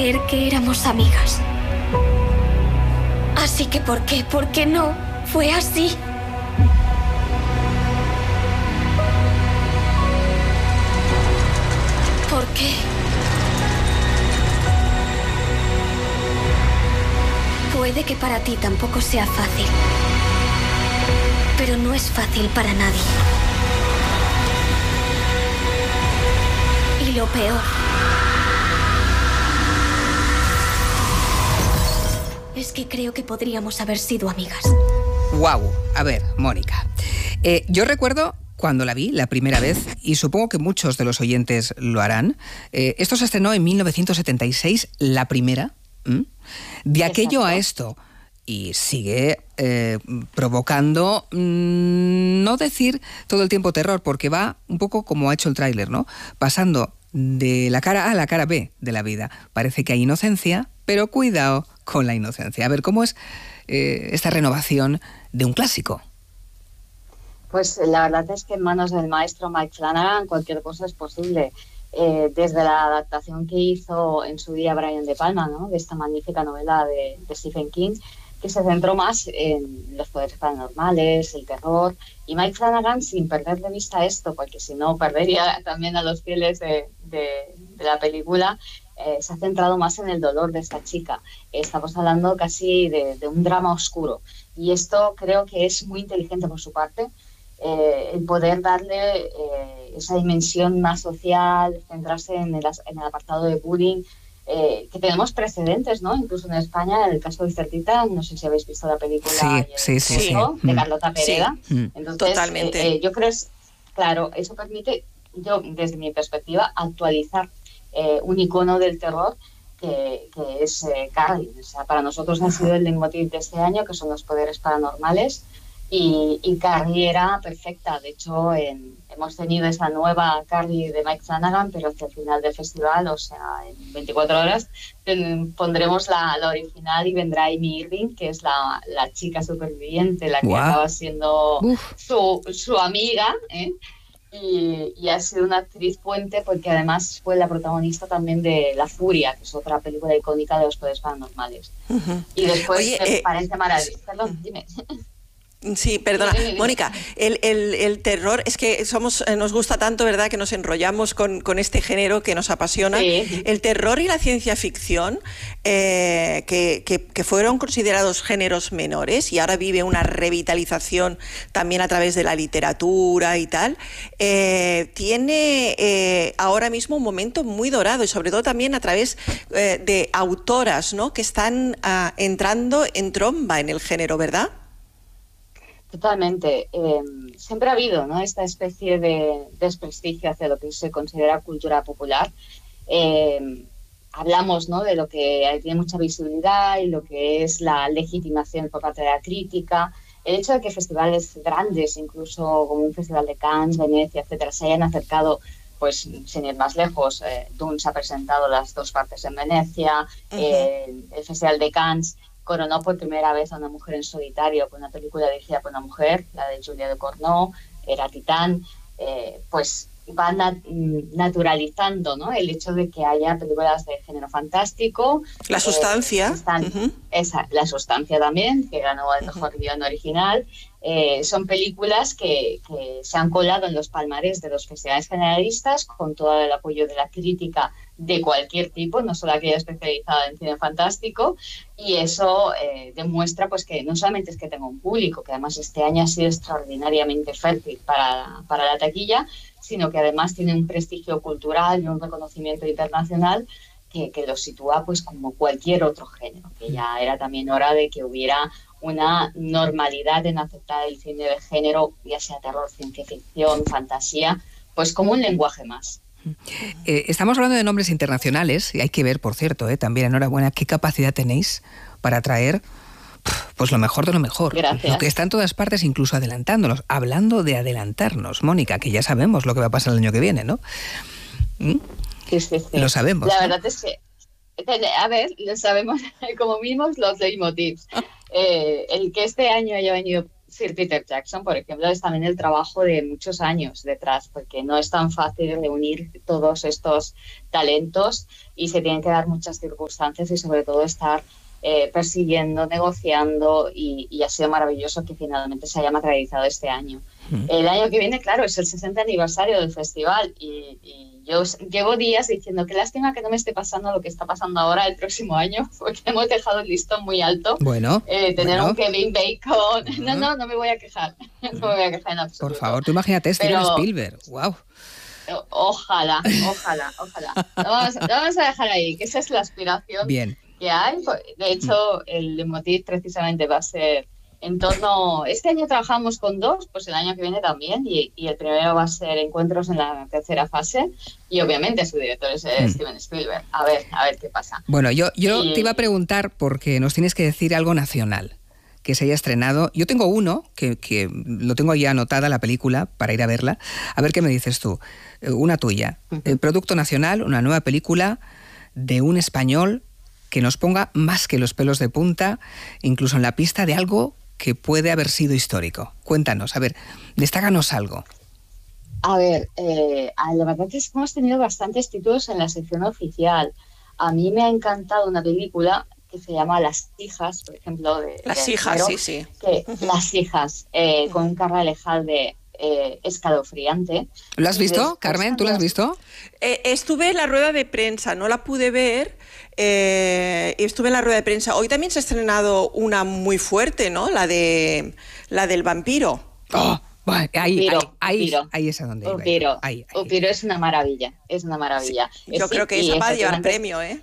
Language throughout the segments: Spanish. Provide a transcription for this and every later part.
creer que éramos amigas. Así que ¿por qué? ¿Por qué no? Fue así. ¿Por qué? Puede que para ti tampoco sea fácil, pero no es fácil para nadie. Y lo peor es que creo que podríamos haber sido amigas. Guau. A ver, Mónica. Yo recuerdo cuando la vi la primera vez, y supongo que muchos de los oyentes lo harán. Esto se estrenó en 1976, la primera. De aquello a esto. Y sigue provocando, no decir todo el tiempo terror, porque va un poco como ha hecho el tráiler, ¿no? Pasando de la cara A a la cara B de la vida. Parece que hay inocencia, pero cuidado con la inocencia. A ver, ¿cómo es esta renovación de un clásico? Pues la verdad es que en manos del maestro Mike Flanagan cualquier cosa es posible. Desde la adaptación que hizo en su día Brian De Palma, ¿no?, de esta magnífica novela de Stephen King, que se centró más en los poderes paranormales, el terror, y Mike Flanagan, sin perder de vista esto, porque si no perdería también a los fieles de la película, se ha centrado más en el dolor de esta chica. Estamos hablando casi de un drama oscuro, y esto creo que es muy inteligente por su parte, el poder darle esa dimensión más social, centrarse en el apartado de bullying, que tenemos precedentes, ¿no? Incluso en España, en el caso de Certita, no sé si habéis visto la película sí. de Carlota Pereda. Sí. Entonces, totalmente. Yo creo, claro, eso permite, yo desde mi perspectiva, actualizar un icono del terror que es Carrie. O sea, para nosotros ha sido el leitmotiv de este año, que son los poderes paranormales. Y Carrie era perfecta. De hecho, hemos tenido esa nueva Carrie de Mike Flanagan, pero hacia el final del festival, o sea, en 24 horas, pondremos la original y vendrá Amy Irving, que es la chica superviviente, la que acaba siendo su amiga, y ha sido una actriz puente porque además fue la protagonista también de La Furia, que es otra película icónica de los poderes paranormales. Y después me parece maravilloso. Perdón, dime. Sí, perdona. Mónica, el terror, es que nos gusta tanto, ¿verdad?, que nos enrollamos con este género que nos apasiona. Sí. El terror y la ciencia ficción, que fueron considerados géneros menores y ahora vive una revitalización también a través de la literatura y tal, tiene ahora mismo un momento muy dorado, y sobre todo también a través de autoras, ¿no?, que están entrando en tromba en el género, ¿verdad? Totalmente. Siempre ha habido, ¿no?, esta especie de desprestigio hacia lo que se considera cultura popular. Hablamos, ¿no?, de lo que tiene mucha visibilidad y lo que es la legitimación por parte de la crítica. El hecho de que festivales grandes, incluso como un festival de Cannes, Venecia, etcétera, se hayan acercado, pues sin ir más lejos, Dune se ha presentado las 2 partes en Venecia, el Festival de Cannes coronó por primera vez a una mujer en solitario con una película dirigida por una mujer, la de Julia Ducournau, era Titán. Pues va naturalizando, ¿no?, el hecho de que haya películas de género fantástico. La Sustancia. La Sustancia también, que ganó el mejor guión original. Son películas que se han colado en los palmarés de los festivales generalistas con todo el apoyo de la crítica de cualquier tipo, no solo aquella especializada en cine fantástico, y eso demuestra pues que no solamente es que tenga un público, que además este año ha sido extraordinariamente fértil para la taquilla, sino que además tiene un prestigio cultural y un reconocimiento internacional que lo sitúa pues como cualquier otro género, que ya era también hora de que hubiera una normalidad en aceptar el cine de género, ya sea terror, ciencia ficción, fantasía, pues como un lenguaje más. Estamos hablando de nombres internacionales, y hay que ver, por cierto, también enhorabuena, qué capacidad tenéis para atraer pues lo mejor de lo mejor. Gracias. Lo que está en todas partes, incluso adelantándonos. Hablando de adelantarnos, Mónica, que ya sabemos lo que va a pasar el año que viene, ¿no? Sí. Lo sabemos. La verdad es que, a ver, lo sabemos como mismos los leitmotivs. El que este año haya venido Sir Peter Jackson, por ejemplo, es también el trabajo de muchos años detrás, porque no es tan fácil reunir todos estos talentos y se tienen que dar muchas circunstancias y sobre todo estar persiguiendo, negociando y ha sido maravilloso que finalmente se haya materializado este año. El año que viene, claro, es el 60 aniversario del festival y yo llevo días diciendo qué lástima que no me esté pasando lo que está pasando ahora el próximo año, porque hemos dejado el listón muy alto. Bueno, tener un Kevin Bacon. No me voy a quejar. No me voy a quejar en absoluto. Por favor, tú imagínate Steven Spielberg. ¡Wow! Ojalá. Lo vamos a dejar ahí, que esa es la aspiración que hay. De hecho, el leitmotiv precisamente va a ser en torno... Este año trabajamos con 2, pues el año que viene también, y el primero va a ser Encuentros en la tercera fase, y obviamente su director es Steven Spielberg. A ver qué pasa. Bueno, yo te iba a preguntar, porque nos tienes que decir algo nacional que se haya estrenado. Yo tengo uno, que lo tengo ya anotada la película para ir a verla. A ver qué me dices tú. Una tuya. Producto nacional, una nueva película de un español que nos ponga más que los pelos de punta, incluso en la pista de algo que puede haber sido histórico. Cuéntanos, a ver, destácanos algo. A ver, la verdad es que hemos tenido bastantes títulos en la sección oficial. A mí me ha encantado una película que se llama Las hijas, por ejemplo. Las hijas, sí. Las hijas, con un Carla Lejalde escalofriante. ¿Lo has visto, Carmen? ¿Tú lo has visto? Estuve en la rueda de prensa, no la pude ver. Estuve en la rueda de prensa. Hoy también se ha estrenado una muy fuerte, ¿no? La del vampiro. ¡Oh! Ahí es a donde iba. Upiro es una maravilla, Yo creo que esa va a llevar premio, ¿eh?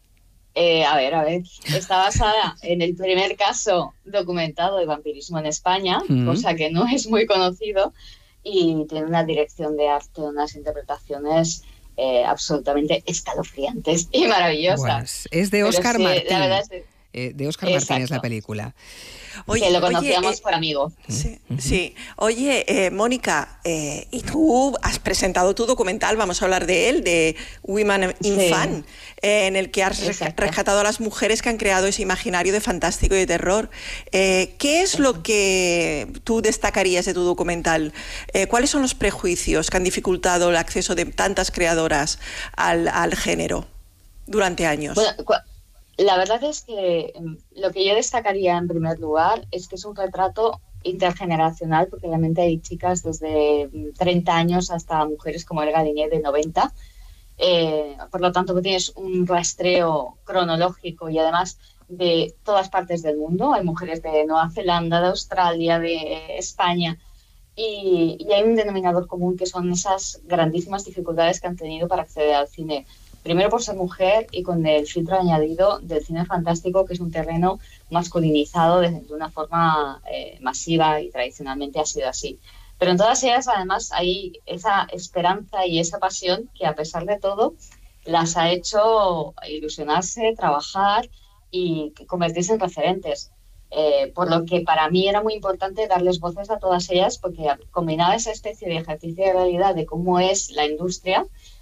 A ver, está basada en el primer caso documentado de vampirismo en España, cosa que no es muy conocido, y tiene una dirección de arte, unas interpretaciones absolutamente escalofriantes y maravillosas. Bueno, es de Óscar Martín. La verdad es de Óscar Martín es la película. Que lo conocíamos por amigo. Sí. Oye, Mónica, y tú has presentado tu documental, vamos a hablar de él, de Women in Fan, en el que has rescatado a las mujeres que han creado ese imaginario de fantástico y de terror. ¿Qué es lo que tú destacarías de tu documental? ¿Cuáles son los prejuicios que han dificultado el acceso de tantas creadoras al género durante años? Bueno, la verdad es que lo que yo destacaría en primer lugar es que es un retrato intergeneracional, porque realmente hay chicas desde 30 años hasta mujeres como Elga Diné de 90. Por lo tanto, tienes un rastreo cronológico y además de todas partes del mundo. Hay mujeres de Nueva Zelanda, de Australia, de España. Y hay un denominador común que son esas grandísimas dificultades que han tenido para acceder al cine. Primero por ser mujer y con el filtro añadido del cine fantástico, que es un terreno masculinizado de una forma masiva y tradicionalmente ha sido así. Pero en todas ellas, además, hay esa esperanza y esa pasión que, a pesar de todo, las ha hecho ilusionarse, trabajar y convertirse en referentes. Por lo que para mí era muy importante darles voces a todas ellas, porque combinaba esa especie de ejercicio de realidad de cómo es la industria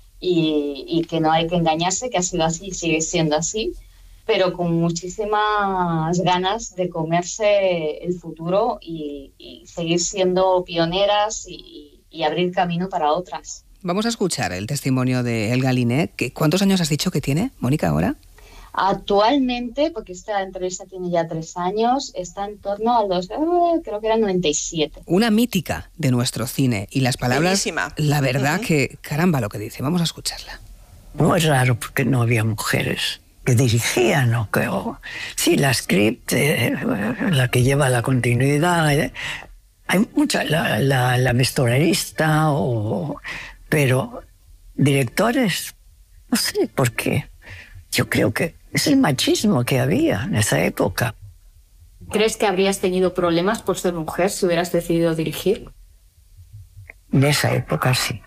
y que no hay que engañarse, que ha sido así y sigue siendo así, pero con muchísimas ganas de comerse el futuro y seguir siendo pioneras y abrir camino para otras. Vamos a escuchar el testimonio de Elga Diné. ¿Cuántos años has dicho que tiene, Mónica, ahora? Actualmente, porque esta entrevista tiene ya 3 años, está en torno a los, creo que eran 97. Una mítica de nuestro cine. Y las palabras, bellísima. La verdad que, caramba lo que dice. Vamos a escucharla. Muy raro porque no había mujeres que dirigían o que... sí, la script, la que lleva la continuidad. Hay mucha, la vestuarista, pero directores, no sé por qué. Yo creo que es el machismo que había en esa época. ¿Crees que habrías tenido problemas por ser mujer si hubieras decidido dirigir? De esa época sí.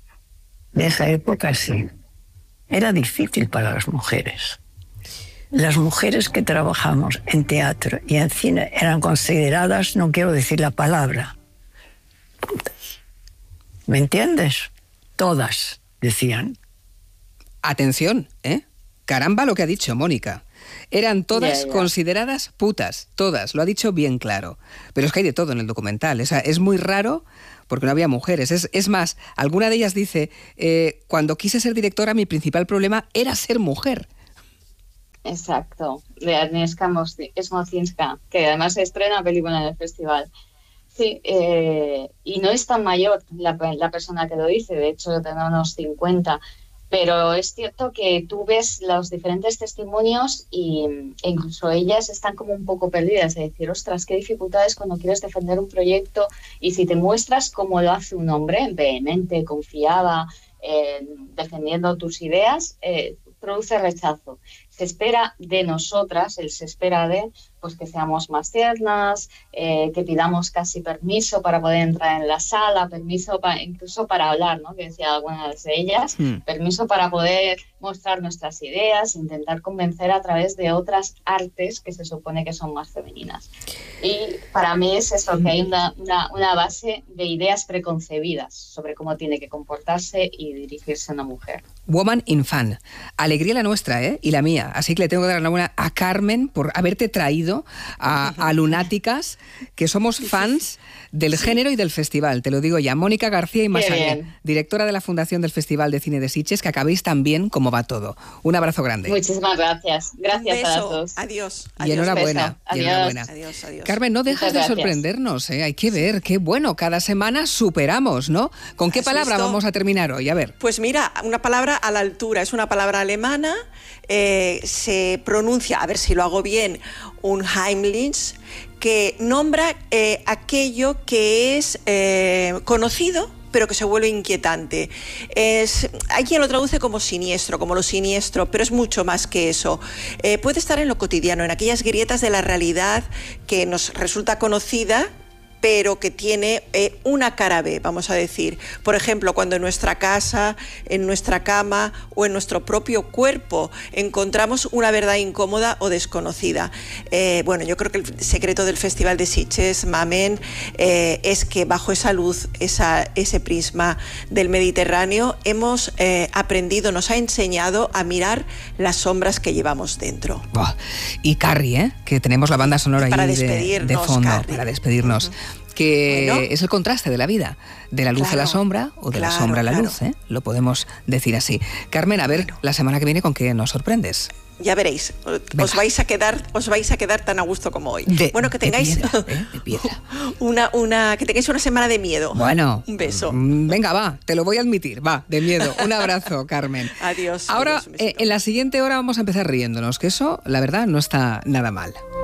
Era difícil para las mujeres. Las mujeres que trabajamos en teatro y en cine eran consideradas, no quiero decir la palabra, putas. ¿Me entiendes? Todas, decían. Atención, Caramba lo que ha dicho Mónica. Eran todas consideradas putas, todas, lo ha dicho bien claro. Pero es que hay de todo en el documental, o sea, es muy raro porque no había mujeres. Es más, alguna de ellas dice, cuando quise ser directora mi principal problema era ser mujer. Exacto, de Agnieszka Smoczyńska, que además se estrena película en el festival. Sí, y no es tan mayor la persona que lo dice, de hecho tendrá unos 50, pero es cierto que tú ves los diferentes testimonios e incluso ellas están como un poco perdidas, es decir, ostras, qué dificultades cuando quieres defender un proyecto y si te muestras cómo lo hace un hombre, vehemente, confiada, defendiendo tus ideas, produce rechazo. Se espera de nosotras, se espera de pues que seamos más tiernas, que pidamos casi permiso para poder entrar en la sala, permiso incluso para hablar, ¿no? Que decía algunas de ellas, permiso para poder mostrar nuestras ideas, intentar convencer a través de otras artes que se supone que son más femeninas. Y para mí es eso, que hay una base de ideas preconcebidas sobre cómo tiene que comportarse y dirigirse una mujer. Woman in Fan. Alegría la nuestra, y la mía. Así que le tengo que dar la enhorabuena a Carmen por haberte traído a Lunáticas, que somos fans del género y del festival. Te lo digo ya. Mónica García y Masagué, directora de la Fundación del Festival de Cine de Sitges, que acabéis tan bien como va todo. Un abrazo grande. Muchísimas gracias. Gracias beso. a todos. Adiós. Y enhorabuena. Adiós. Carmen, no dejas de sorprendernos, Hay que ver, qué bueno. Cada semana superamos, ¿no? ¿Con qué palabra vamos a terminar hoy? A ver. Pues mira, una palabra a la altura. Es una palabra alemana. Se pronuncia, a ver si lo hago bien, un Heimlich, que nombra aquello que es conocido, pero que se vuelve inquietante. Hay quien lo traduce como siniestro, como lo siniestro, pero es mucho más que eso. Puede estar en lo cotidiano, en aquellas grietas de la realidad que nos resulta conocida, pero que tiene una cara B, vamos a decir. Por ejemplo, cuando en nuestra casa, en nuestra cama o en nuestro propio cuerpo encontramos una verdad incómoda o desconocida. Bueno, yo creo que el secreto del Festival de Sitges, Mamen, es que bajo esa luz, ese prisma del Mediterráneo, hemos aprendido, nos ha enseñado a mirar las sombras que llevamos dentro. Y Carrie, que tenemos la banda sonora para ahí de fondo, Carrie. Para despedirnos. Que bueno, es el contraste de la vida, de la luz a la sombra o de la sombra a la luz, lo podemos decir así. Carmen, a ver, la semana que viene, ¿con qué nos sorprendes? Ya veréis, os vais a quedar tan a gusto como hoy. Bueno, que tengáis de piedra. Que tengáis una semana de miedo. Bueno, un beso. Venga, va, te lo voy a admitir, va, de miedo. Un abrazo, Carmen. Adiós. Ahora, adiós, en la siguiente hora vamos a empezar riéndonos, que eso, la verdad, no está nada mal.